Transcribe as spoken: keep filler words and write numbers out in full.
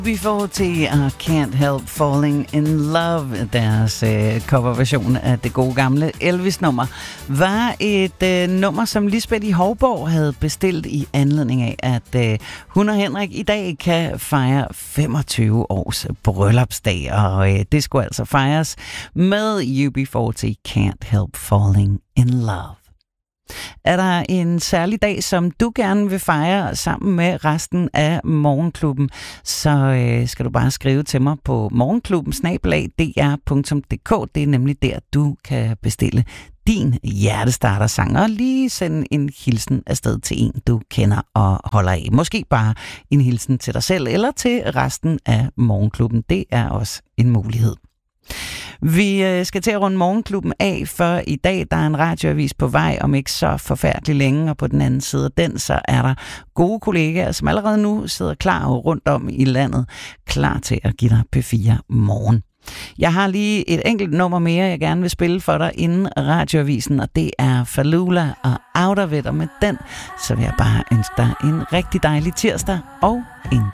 U B forty og Can't Help Falling in Love, deres øh, coverversion af det gode gamle Elvis-nummer, var et øh, nummer, som Lisbeth i Hovborg havde bestilt i anledning af, at øh, hun og Henrik i dag kan fejre femogtyve års bryllupsdag, og øh, det skulle altså fejres med U B forty Can't Help Falling in Love. Er der en særlig dag, som du gerne vil fejre sammen med resten af Morgenklubben, så øh, skal du bare skrive til mig på morgenklubben snabel-a d r punktum d k. Det er nemlig der, du kan bestille din hjertestarter-sang og lige sende en hilsen afsted til en, du kender og holder af. Måske bare en hilsen til dig selv eller til resten af Morgenklubben. Det er også en mulighed. Vi skal til at runde Morgenklubben af, for i dag der er en radioavis på vej om ikke så forfærdelig længe, og på den anden side af den, så er der gode kollegaer, som allerede nu sidder klar rundt om i landet, klar til at give dig P fire morgen. Jeg har lige et enkelt nummer mere, jeg gerne vil spille for dig inden radioavisen, og det er Falula og Out of It, og med den, så vil jeg bare ønske dig en rigtig dejlig tirsdag og en